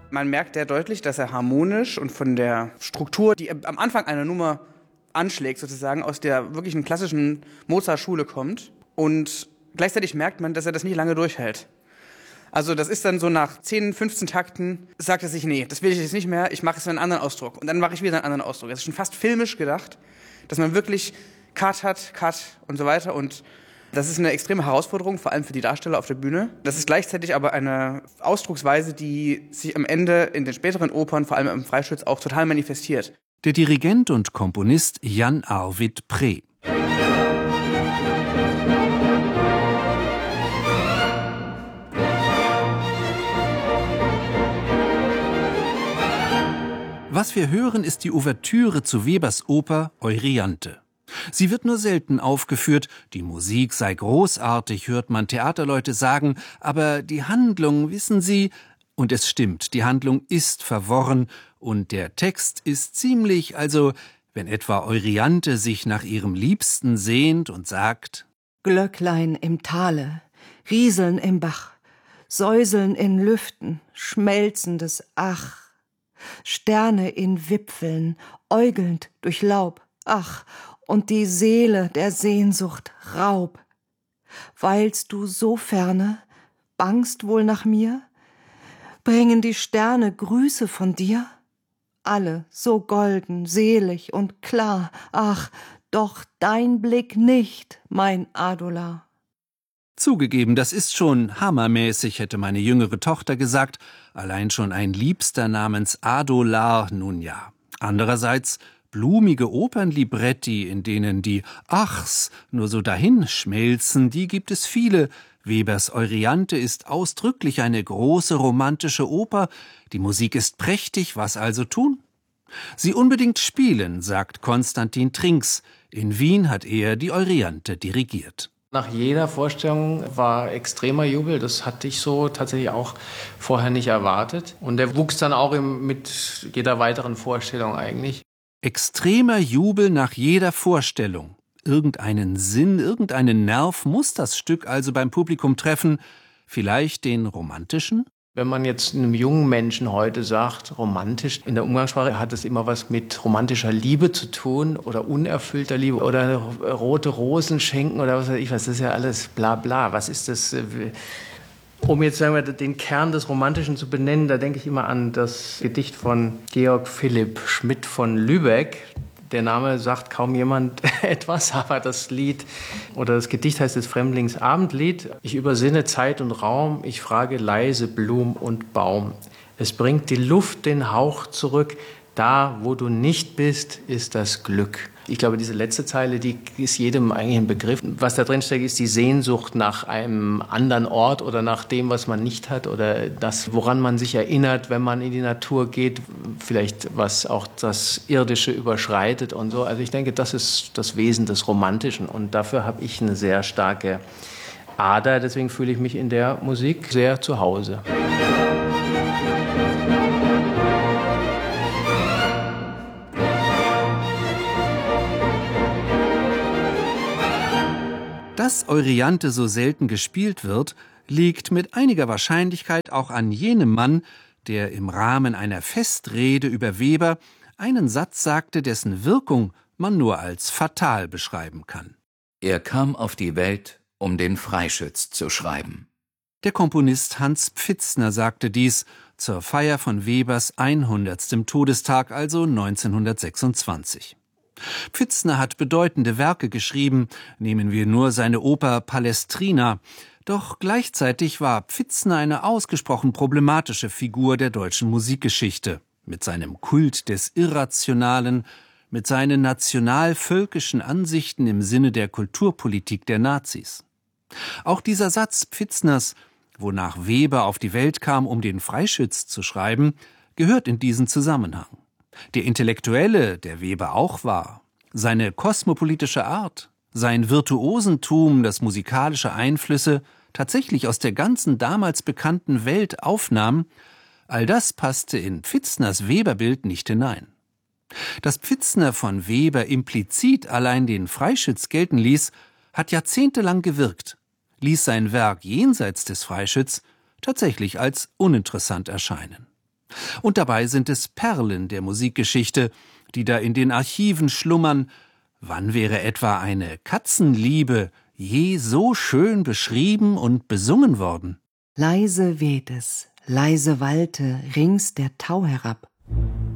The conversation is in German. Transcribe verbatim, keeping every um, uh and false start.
Man merkt sehr deutlich, dass er harmonisch und von der Struktur, die am Anfang einer Nummer anschlägt, sozusagen aus der wirklichen klassischen Mozart-Schule kommt. Und gleichzeitig merkt man, dass er das nicht lange durchhält. Also das ist dann so nach zehn, fünfzehn Takten, sagt er sich, nee, das will ich jetzt nicht mehr, ich mache es einen anderen Ausdruck. Und dann mache ich wieder einen anderen Ausdruck. Das ist schon fast filmisch gedacht, dass man wirklich Cut hat, Cut und so weiter. Und das ist eine extreme Herausforderung, vor allem für die Darsteller auf der Bühne. Das ist gleichzeitig aber eine Ausdrucksweise, die sich am Ende in den späteren Opern, vor allem im Freischütz, auch total manifestiert. Der Dirigent und Komponist Jan Arvid Preh. Was wir hören, ist die Ouvertüre zu Webers Oper Euryanthe. Sie wird nur selten aufgeführt, die Musik sei großartig, hört man Theaterleute sagen, aber die Handlung, wissen Sie, und es stimmt, die Handlung ist verworren und der Text ist ziemlich, also wenn etwa Euryanthe sich nach ihrem Liebsten sehnt und sagt: Glöcklein im Tale, Rieseln im Bach, Säuseln in Lüften, schmelzendes Ach, Sterne in Wipfeln, äugelnd durch Laub, ach, und die Seele der Sehnsucht Raub. Weilst du so ferne, bangst wohl nach mir? Bringen die Sterne Grüße von dir? Alle so golden, selig und klar, ach, doch dein Blick nicht, mein Adolar. Zugegeben, das ist schon hammermäßig, hätte meine jüngere Tochter gesagt. Allein schon ein Liebster namens Adolar, nun ja. Andererseits blumige Opernlibretti, in denen die Achs nur so dahin schmelzen, die gibt es viele. Webers Euryanthe ist ausdrücklich eine große romantische Oper. Die Musik ist prächtig, was also tun? Sie unbedingt spielen, sagt Konstantin Trinks. In Wien hat er die Euryanthe dirigiert. Nach jeder Vorstellung war extremer Jubel. Das hatte ich so tatsächlich auch vorher nicht erwartet. Und der wuchs dann auch im, mit jeder weiteren Vorstellung eigentlich. Extremer Jubel nach jeder Vorstellung. Irgendeinen Sinn, irgendeinen Nerv muss das Stück also beim Publikum treffen. Vielleicht den romantischen? Wenn man jetzt einem jungen Menschen heute sagt, romantisch, in der Umgangssprache hat es immer was mit romantischer Liebe zu tun oder unerfüllter Liebe oder rote Rosen schenken oder was weiß ich was. Das ist ja alles bla bla. Was ist das? Um jetzt sagen wir, den Kern des Romantischen zu benennen, da denke ich immer an das Gedicht von Georg Philipp Schmidt von Lübeck. Der Name sagt kaum jemand etwas, aber das Lied oder das Gedicht heißt das Fremdlingsabendlied. Ich übersinne Zeit und Raum, ich frage leise Blum und Baum. Es bringt die Luft den Hauch zurück, da wo du nicht bist, ist das Glück. Ich glaube, diese letzte Zeile, die ist jedem eigentlich ein Begriff. Was da drin steckt, ist die Sehnsucht nach einem anderen Ort oder nach dem, was man nicht hat oder das, woran man sich erinnert, wenn man in die Natur geht, vielleicht was auch das Irdische überschreitet und so. Also ich denke, das ist das Wesen des Romantischen und dafür habe ich eine sehr starke Ader. Deswegen fühle ich mich in der Musik sehr zu Hause. Dass Euryanthe so selten gespielt wird, liegt mit einiger Wahrscheinlichkeit auch an jenem Mann, der im Rahmen einer Festrede über Weber einen Satz sagte, dessen Wirkung man nur als fatal beschreiben kann. Er kam auf die Welt, um den Freischütz zu schreiben. Der Komponist Hans Pfitzner sagte dies zur Feier von Webers hundertstem Todestag, also neunzehnhundertsechsundzwanzig. Pfitzner hat bedeutende Werke geschrieben, nehmen wir nur seine Oper Palestrina. Doch gleichzeitig war Pfitzner eine ausgesprochen problematische Figur der deutschen Musikgeschichte. Mit seinem Kult des Irrationalen, mit seinen national-völkischen Ansichten im Sinne der Kulturpolitik der Nazis. Auch dieser Satz Pfitzners, wonach Weber auf die Welt kam, um den Freischütz zu schreiben, gehört in diesen Zusammenhang. Der Intellektuelle, der Weber auch war, seine kosmopolitische Art, sein Virtuosentum, das musikalische Einflüsse tatsächlich aus der ganzen damals bekannten Welt aufnahm, all das passte in Pfitzners Weberbild nicht hinein. Dass Pfitzner von Weber implizit allein den Freischütz gelten ließ, hat jahrzehntelang gewirkt, ließ sein Werk jenseits des Freischütz tatsächlich als uninteressant erscheinen. Und dabei sind es Perlen der Musikgeschichte, die da in den Archiven schlummern. Wann wäre etwa eine Katzenliebe je so schön beschrieben und besungen worden? Leise weht es, leise wallte rings der Tau herab.